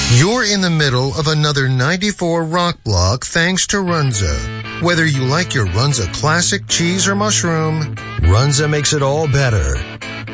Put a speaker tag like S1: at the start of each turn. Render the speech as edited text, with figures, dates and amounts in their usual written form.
S1: You're in the middle of another 94 rock block thanks to Runza. Whether you like your Runza classic cheese or mushroom, Runza makes it all better.